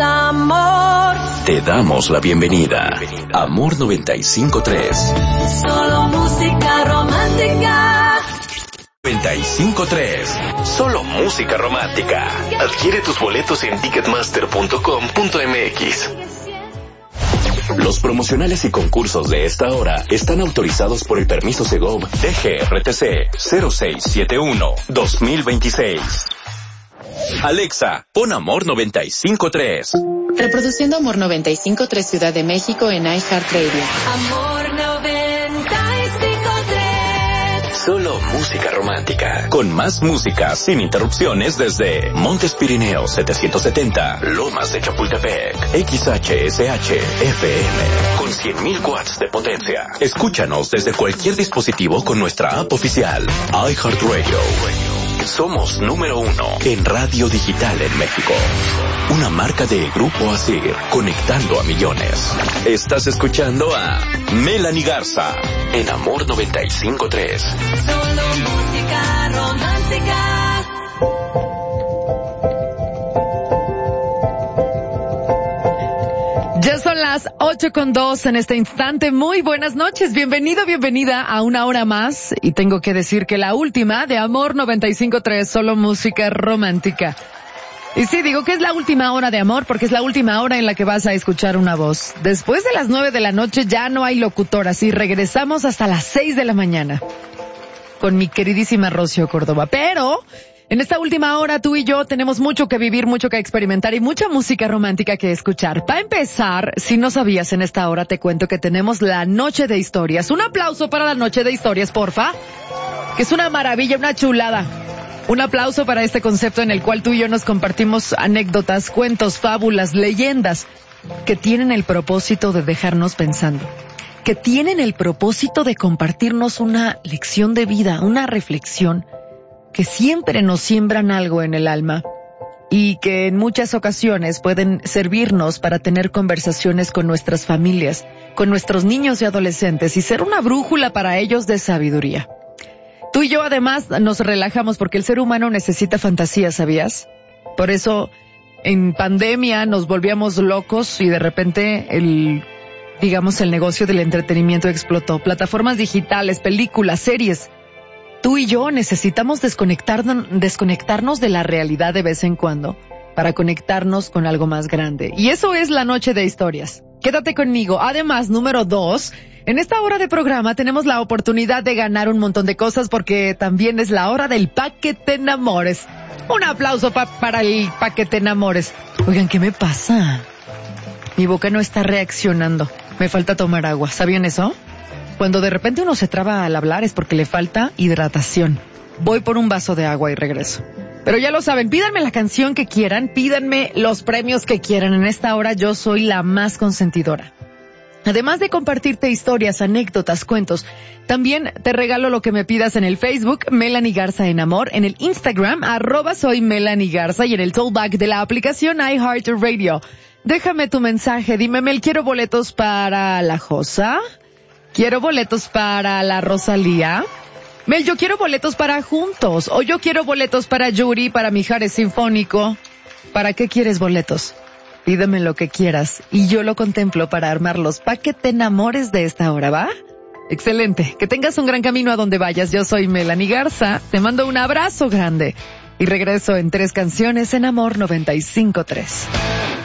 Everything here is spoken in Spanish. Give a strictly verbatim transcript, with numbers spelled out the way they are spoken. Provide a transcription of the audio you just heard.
amor. Te damos la bienvenida. Amor noventa y cinco punto tres. Solo música romántica. noventa y cinco punto tres. Solo música romántica. Adquiere tus boletos en ticketmaster punto com punto m x. Los promocionales y concursos de esta hora están autorizados por el permiso Segov D G R T C cero seis siete uno dos mil veintiséis. Alexa, pon Amor noventa y cinco punto tres. Reproduciendo Amor noventa y cinco punto tres Ciudad de México en iHeartRadio. Amor noventa y cinco punto tres. Solo música romántica. Con más música sin interrupciones desde Montes Pirineos setecientos setenta, Lomas de Chapultepec, X H S H F M, con cien mil watts de potencia. Escúchanos desde cualquier dispositivo con nuestra app oficial, iHeartRadio. Somos número uno en radio digital en México. Una marca de Grupo Asir, conectando a millones. Estás escuchando a Melanie Garza en Amor noventa y cinco punto tres. Solo música romántica. Ya son las ocho con dos en este instante. Muy buenas noches. Bienvenido, bienvenida a una hora más. Y tengo que decir que la última de Amor noventa y cinco punto tres, solo música romántica. Y sí, digo que es la última hora de amor porque es la última hora en la que vas a escuchar una voz. Después de las nueve de la noche ya no hay locutoras y regresamos hasta las seis de la mañana con mi queridísima Rocío Córdoba. Pero en esta última hora tú y yo tenemos mucho que vivir, mucho que experimentar y mucha música romántica que escuchar. Para empezar, si no sabías, en esta hora te cuento que tenemos la Noche de Historias. Un aplauso para la Noche de Historias, porfa. Que es una maravilla, una chulada. Un aplauso para este concepto en el cual tú y yo nos compartimos anécdotas, cuentos, fábulas, leyendas que tienen el propósito de dejarnos pensando, que tienen el propósito de compartirnos una lección de vida, una reflexión, que siempre nos siembran algo en el alma y que en muchas ocasiones pueden servirnos para tener conversaciones con nuestras familias, con nuestros niños y adolescentes y ser una brújula para ellos de sabiduría. Tú y yo además nos relajamos porque el ser humano necesita fantasía, ¿sabías? Por eso en pandemia nos volvíamos locos y de repente el, digamos, el negocio del entretenimiento explotó. Plataformas digitales, películas, series. Tú y yo necesitamos desconectar, desconectarnos de la realidad de vez en cuando para conectarnos con algo más grande. Y eso es la Noche de Historias. Quédate conmigo. Además, número dos, en esta hora de programa tenemos la oportunidad de ganar un montón de cosas porque también es la hora del Paquete Enamores. Un aplauso pa- para el Paquete Enamores. Oigan, ¿qué me pasa? Mi boca no está reaccionando. Me falta tomar agua. ¿Sabían eso? Cuando de repente uno se traba al hablar es porque le falta hidratación. Voy por un vaso de agua y regreso. Pero ya lo saben, pídanme la canción que quieran, pídanme los premios que quieran. En esta hora yo soy la más consentidora. Además de compartirte historias, anécdotas, cuentos, también te regalo lo que me pidas en el Facebook, Melanie Garza en Amor, en el Instagram, arroba soy Melanie Garza y en el tollback de la aplicación iHeartRadio. Déjame tu mensaje, dime, Mel, quiero boletos para la Josa, quiero boletos para la Rosalía, Mel, yo quiero boletos para Juntos, o yo quiero boletos para Yuri, para Mijares Sinfónico. ¿Para qué quieres boletos? Pídeme lo que quieras y yo lo contemplo para armar los Paquete Enamores de esta hora, ¿va? Excelente. Que tengas un gran camino a donde vayas. Yo soy Melanie Garza. Te mando un abrazo grande y regreso en tres canciones en Amor noventa y cinco punto tres.